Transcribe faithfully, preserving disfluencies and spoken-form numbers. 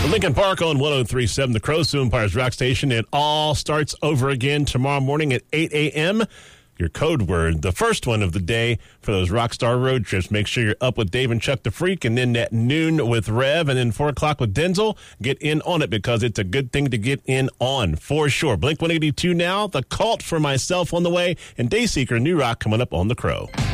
Lincoln Park on one oh three point seven, the Crowston Empires Rock Station. It all starts over again tomorrow morning at eight a.m. Your code word, the first one of the day for those Rockstar road trips. Make sure you're up with Dave and Chuck the Freak, and then at noon with Rev, and then four o'clock with Denzel. Get in on it because it's a good thing to get in on for sure. Blink one eighty-two now, The Cult for Myself on the way, and Dayseeker, New Rock coming up on the Crow.